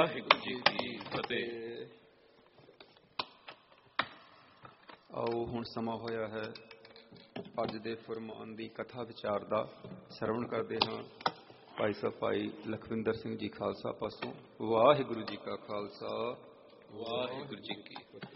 ਵਾਹਿਗੁਰੂ ਜੀ ਕੀ ਫਤਿਹ। ਆਓ ਹੁਣ ਸਮਾਂ ਹੋਇਆ ਹੈ ਅੱਜ ਦੇ ਫੁਰਮਾਨ ਦੀ ਕਥਾ ਵਿਚਾਰ ਦਾ। ਸਰਵਣ ਕਰਦੇ ਹਾਂ ਭਾਈ ਸਾਹਿਬ ਭਾਈ ਲਖਵਿੰਦਰ ਸਿੰਘ ਜੀ ਖਾਲਸਾ ਪਾਸੋਂ। ਵਾਹਿਗੁਰੂ ਜੀ ਕਾ ਖਾਲਸਾ, ਵਾਹਿਗੁਰੂ ਜੀ ਕੀ ਫਤਿਹ।